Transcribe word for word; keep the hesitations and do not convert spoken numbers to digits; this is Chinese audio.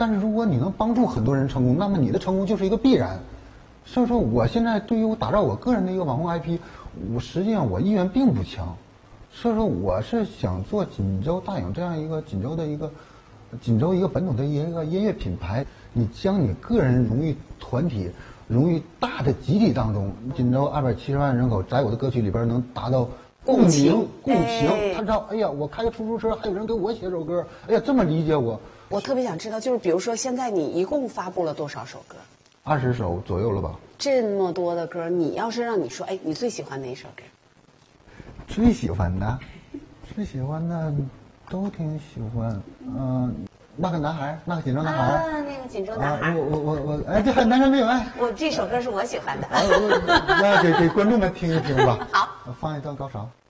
但是如果你能帮助很多人成功，那么你的成功就是一个必然。所以说，我现在对于我打造我个人的一个网红 I P， 我实际上我意愿并不强。所以说，我是想做锦州大影这样一个锦州的一个锦州一个本土的一个音乐品牌。你将你个人融于团体、融于大的集体当中。锦州二百七十万人口，在我的歌曲里边能达到共鸣、共情。他知道，哎呀，我开个出租车，还有人给我写首歌，哎呀，这么理解我。 我特别想知道，就是比如说，现在你一共发布了多少首歌？ 二十首左右了吧。 这么多的歌，你要是让你说，哎，你最喜欢哪首歌？ 最喜欢的，最喜欢的都挺喜欢。嗯、呃，那个男孩，那个锦州男孩。 啊，那个锦州男孩。 啊、我我我我，哎，这还男生没有爱。 我这首歌是我喜欢的。 那给给观众们听一听吧。 好， 放一段高潮。